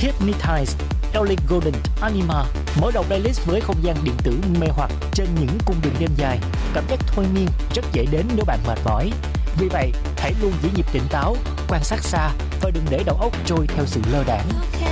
Hypnotize, Ellie Goulding, Anima. Mở đầu playlist với không gian điện tử mê hoặc trên những cung đường đêm dài. Cảm giác thôi miên rất dễ đến nếu bạn mệt mỏi. Vì vậy, hãy luôn giữ nhịp tỉnh táo, quan sát xa và đừng để đầu óc trôi theo sự lơ đãng.